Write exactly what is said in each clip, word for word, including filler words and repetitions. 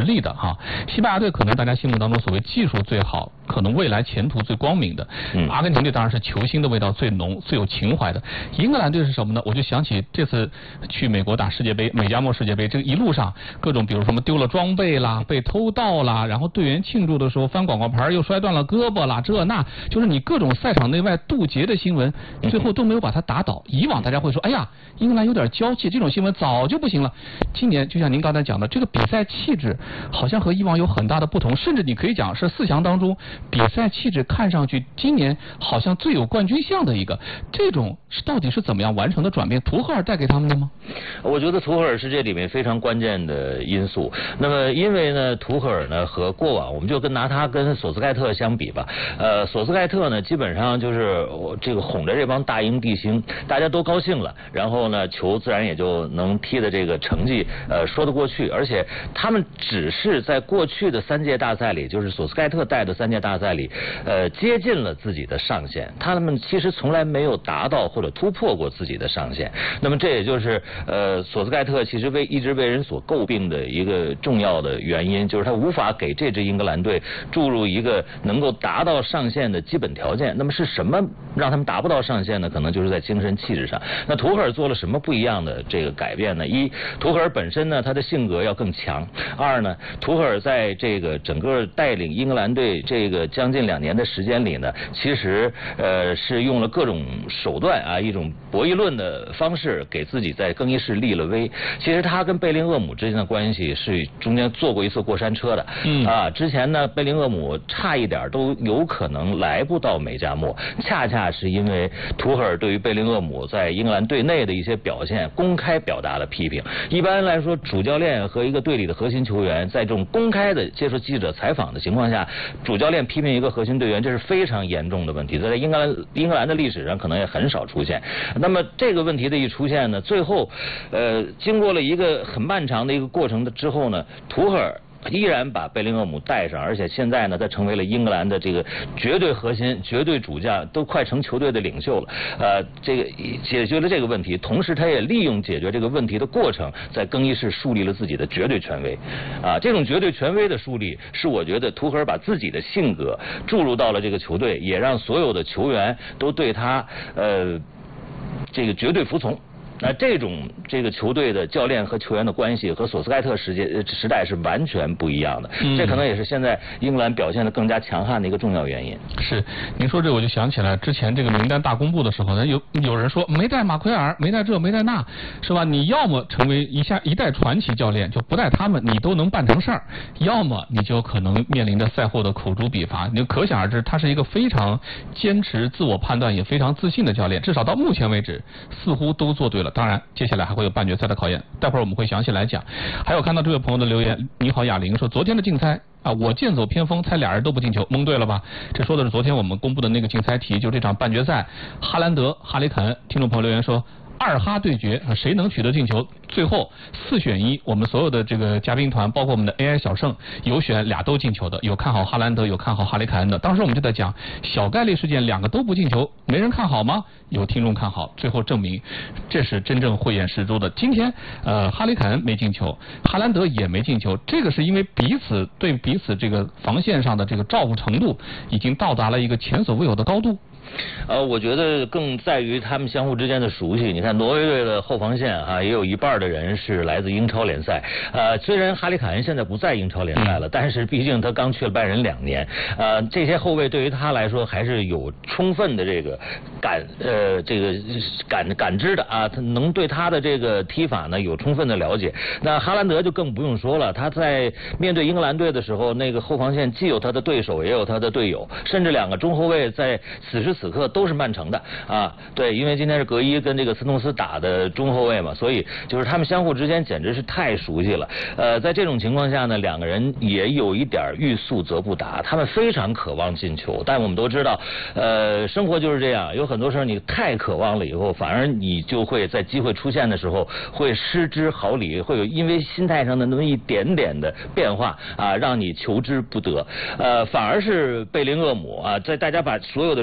力的哈。西班牙队可能大家心目当中所谓技术最好，可能未来前途最光明的。嗯，阿根廷队当然是球星的味道最浓、最有情怀的。英格兰队是什么呢？我就想起这次去美国打世界杯，美加墨世界杯，这个一路上各种，比如什么丢了装备啦、被偷盗啦，然后队员庆祝的时候翻广告牌又摔断了胳膊啦，这那就是你各种赛场内外渡劫的新闻，最后都没有把他打倒。以往大家会说，哎呀，英格兰有点娇气，这种新闻早就不行了。今年就像您刚才讲的，这个比赛气质好像和以往有很大的不同，甚至你可以讲是四强当中比赛气质看上去今年好像最有冠军相的一个，这种是到底是怎么样完成的转变？图赫尔带给他们的吗？ 我觉得图赫尔是这里面非常关键的因素。那么因为呢，图赫尔呢和过往，我们就跟拿他跟索斯盖特相比吧。呃，索斯盖特呢基本上就是这个哄着这帮大英帝星，大家都高兴了，然后呢球自然也就能踢的这个成绩呃说得过去。而且他们只是在过去的三届大赛里，就是索斯盖特带的三届大赛里，呃接近了自己的上限。他们其实从来没有达到或者突破过自己的上限。那么这也就是呃索斯盖特其实为一直被人所诟病的一个重要的原因，就是他无法给这支英格兰队注入一个能够达到上限的基本条件。那么是什么让他们达不到上限呢？可能就是在精神气质上。那图赫尔做了什么不一样的这个改变呢？一，图赫尔本身呢他的性格要更强。二呢，图赫尔在这个整个带领英格兰队这个将近两年的时间里呢，其实呃是用了各种手段啊，一种博弈论的方式给自己在更衣室立了威。其实他跟贝林厄姆之间的关系是中间坐过一次过山车的。嗯啊，之前呢贝林厄姆差一点都有可能来不到美加墨，恰恰是因为图赫尔对于贝林厄姆在英格兰队内的一些表现公开表达了批评。一般来说，主教练和一个队里的核心球员在这种公开的接受记者采访的情况下，主教练批评一个核心队员，这是非常严重的问题，在英格兰英格兰的历史上可能也很少出现。那么这个问题的一出现呢，最后呃经过了一个很漫长的一个过程的之后呢，图赫尔依然把贝林厄姆带上，而且现在呢，他成为了英格兰的这个绝对核心、绝对主将，都快成球队的领袖了。呃，这个解决了这个问题，同时他也利用解决这个问题的过程，在更衣室树立了自己的绝对权威。啊，这种绝对权威的树立，是我觉得图赫尔把自己的性格注入到了这个球队，也让所有的球员都对他呃这个绝对服从。那这种这个球队的教练和球员的关系和索斯盖特时间时代是完全不一样的，嗯、这可能也是现在英格兰表现得更加强悍的一个重要原因。 是，您说这我就想起来之前这个名单大公布的时候呢，有有人说没带马奎尔，没带这没带那，是吧？你要么成为一下一代传奇教练，就不带他们你都能办成事儿；要么你就可能面临着赛后的口诛笔伐。你就可想而知，他是一个非常坚持自我判断也非常自信的教练，至少到目前为止似乎都做对了。当然接下来还会有半决赛的考验，待会儿我们会详细来讲。还有看到这位朋友的留言，你好哑铃说昨天的竞猜啊，我剑走偏锋，猜俩人都不进球，蒙对了吧？这说的是昨天我们公布的那个竞猜题，就这场半决赛，哈兰德、哈里肯。听众朋友留言说二哈对决，谁能取得进球？最后四选一，我们所有的这个嘉宾团，包括我们的 A I 小盛，有选俩都进球的，有看好哈兰德，有看好哈里凯恩的。当时我们就在讲小概率事件，两个都不进球，没人看好吗？有听众看好，最后证明这是真正慧眼识珠的。今天呃，哈里凯恩没进球，哈兰德也没进球，这个是因为彼此对彼此这个防线上的这个照顾程度已经到达了一个前所未有的高度。 呃，我觉得更在于他们相互之间的熟悉。你看挪威队的后防线啊，也有一半的人是来自英超联赛。呃，虽然哈里凯恩现在不在英超联赛了，但是毕竟他刚去了拜仁两年。呃，这些后卫对于他来说还是有充分的这个感呃这个感感知的啊，他能对他的这个踢法呢有充分的了解。那哈兰德就更不用说了，他在面对英格兰队的时候，那个后防线既有他的对手，也有他的队友，甚至两个中后卫在此时此刻都是曼城的啊，对，因为今天是格伊跟这个斯通斯打的中后卫嘛，所以就是他们相互之间简直是太熟悉了。呃，在这种情况下呢，两个人也有一点欲速则不达，他们非常渴望进球，但我们都知道，呃，生活就是这样，有很多时候你太渴望了以后，反而你就会在机会出现的时候会失之毫厘，会有因为心态上的那么一点点的变化啊，让你求之不得。呃，反而是贝林厄姆啊，在大家把所有的注意力都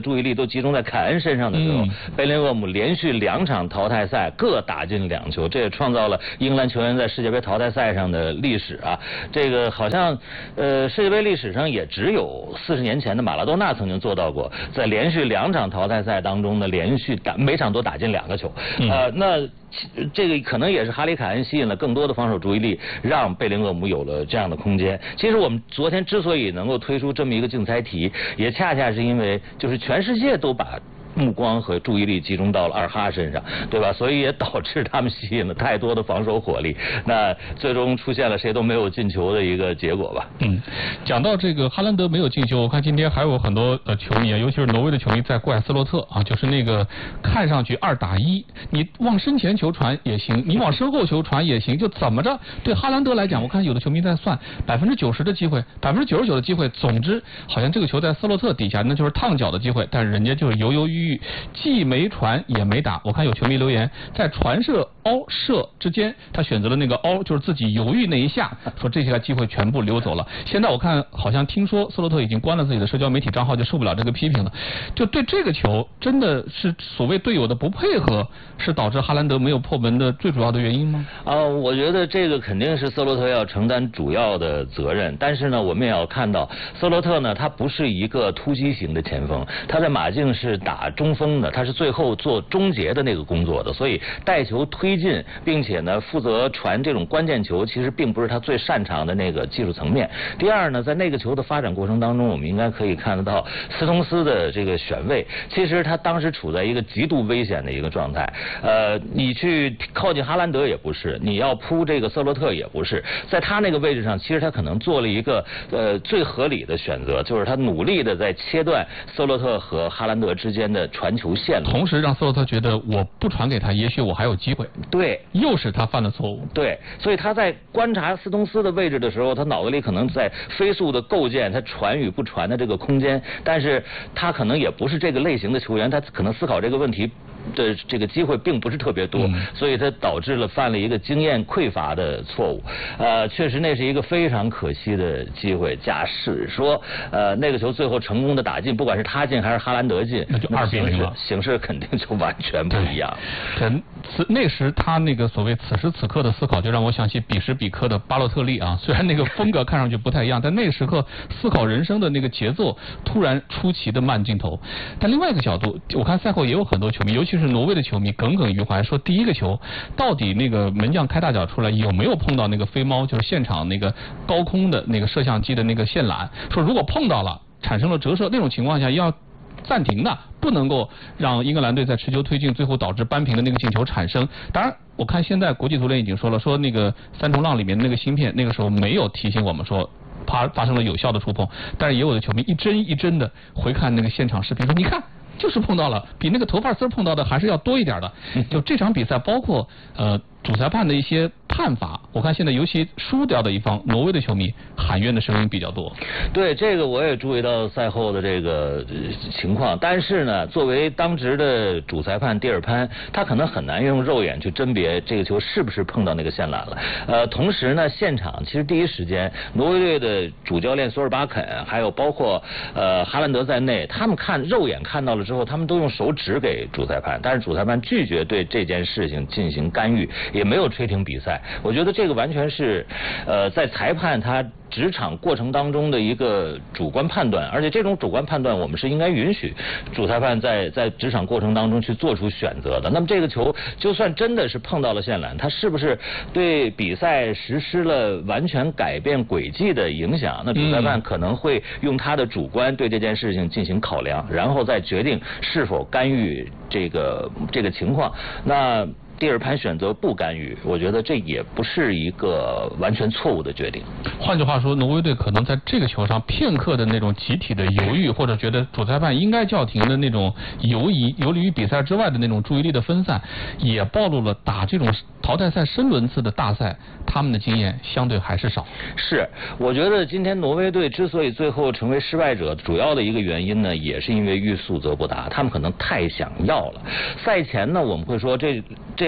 都集中在凯恩身上的时候， 嗯、 贝林厄姆连续两场淘汰赛各打进两球，这也创造了英格兰球员在世界杯淘汰赛上的历史啊。这个好像呃世界杯历史上也只有四十年前的马拉多纳曾经做到过，在连续两场淘汰赛当中呢，连续打每场都打进两个球。 嗯、 呃，那这个可能也是哈里凯恩吸引了更多的防守注意力，让贝林厄姆有了这样的空间。其实我们昨天之所以能够推出这么一个竞猜题，也恰恰是因为就是全世界都把目光和注意力集中到了二哈身上，对吧？所以也导致他们吸引了太多的防守火力，那最终出现了谁都没有进球的一个结果吧。 嗯，讲到这个哈兰德没有进球，我看今天还有很多呃球迷啊，尤其是挪威的球迷在怪斯洛特啊，就是那个看上去二打一，你往身前球传也行，你往身后球传也行，就怎么着？对哈兰德来讲，我看有的球迷在算百分之九十的机会，百分之九十九的机会，总之好像这个球在斯洛特底下那就是烫脚的机会，但是人家就是犹犹豫豫，既没传也没打。我看有球迷留言，在传射凹射之间，他选择了那个凹，就是自己犹豫那一下，说这些机会全部溜走了。现在我看好像听说斯洛特已经关了自己的社交媒体账号，就受不了这个批评了。就对这个球，真的是所谓队友的不配合，是导致哈兰德没有破门的最主要的原因吗？ 啊、呃，我觉得这个肯定是斯洛特要承担主要的责任。但是呢，我们也要看到，斯洛特呢，他不是一个突击型的前锋，他在马竞是打中锋的，他是最后做终结的那个工作的，所以带球推进，并且呢负责传这种关键球，其实并不是他最擅长的那个技术层面。第二呢，在那个球的发展过程当中，我们应该可以看得到斯通斯的这个选位，其实他当时处在一个极度危险的一个状态。呃，你去靠近哈兰德也不是，你要扑这个瑟洛特也不是，在他那个位置上，其实他可能做了一个呃最合理的选择，就是他努力的在切断瑟洛特和哈兰德之间的传球线路， 同时让瑟洛特觉得我不传给他，也许我还有机会。 对， 又是他犯了错误。 对，所以他在观察斯通斯的位置的时候，他脑子里可能在飞速的构建他传与不传的这个空间，但是他可能也不是这个类型的球员，他可能思考这个问题的这个机会并不是特别多，嗯、所以他导致了犯了一个经验匮乏的错误。呃，确实那是一个非常可惜的机会。假使说呃那个球最后成功的打进，不管是他进还是哈兰德进， 那就二比零了， 形势肯定就完全不一样。 对，此那时他那个所谓此时此刻的思考，就让我想起彼时彼刻的巴洛特利啊。虽然那个风格看上去不太一样，但那个时刻思考人生的那个节奏突然出奇的慢镜头。但另外一个角度，我看赛后也有很多球迷，尤其是挪威的球迷耿耿于怀，说第一个球到底那个门将开大脚出来有没有碰到那个飞猫，就是现场那个高空的那个摄像机的那个线缆，说如果碰到了产生了折射，那种情况下要暂停的，不能够让英格兰队在持球推进，最后导致扳平的那个进球产生。当然我看现在国际足联已经说了，说那个三重浪里面那个芯片那个时候没有提醒我们说发发生了有效的触碰，但是也有的球迷一帧一帧的回看那个现场视频，说你看就是碰到了，比那个头发丝碰到的还是要多一点的。就这场比赛包括呃主裁判的一些判罚，我看现在尤其输掉的一方挪威的球迷喊冤的声音比较多。 对，这个我也注意到赛后的这个情况，但是呢，作为当值的主裁判蒂尔潘，他可能很难用肉眼去甄别这个球是不是碰到那个线缆了。呃，同时呢，现场其实第一时间，挪威队的主教练索尔巴肯，还有包括呃哈兰德在内，他们看肉眼看到了之后，他们都用手指给主裁判，但是主裁判拒绝对这件事情进行干预，也没有吹停比赛。我觉得这个完全是呃在裁判他执场过程当中的一个主观判断，而且这种主观判断我们是应该允许主裁判在在执场过程当中去做出选择的。那么这个球就算真的是碰到了线缆，它是不是对比赛实施了完全改变轨迹的影响？那主裁判可能会用他的主观对这件事情进行考量，然后再决定是否干预这个这个情况。那蒂尔潘选择不干预，我觉得这也不是一个完全错误的决定。 换句话说，挪威队可能在这个球上片刻的那种集体的犹豫，或者觉得主裁判应该叫停的那种游移，游离于比赛之外的那种注意力的分散，也暴露了打这种淘汰赛深轮次的大赛，他们的经验相对还是少。 是，我觉得今天挪威队之所以最后成为失败者，主要的一个原因呢，也是因为欲速则不达，他们可能太想要了。赛前呢，我们会说这这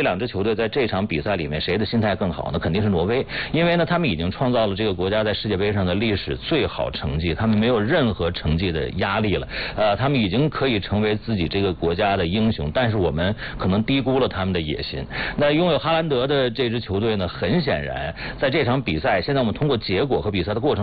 两支球队在这场比赛里面谁的心态更好呢？肯定是挪威，因为呢他们已经创造了这个国家在世界杯上的历史最好成绩，他们没有任何成绩的压力了，呃，他们已经可以成为自己这个国家的英雄，但是我们可能低估了他们的野心。那拥有哈兰德的这支球队呢，很显然在这场比赛，现在我们通过结果和比赛的过程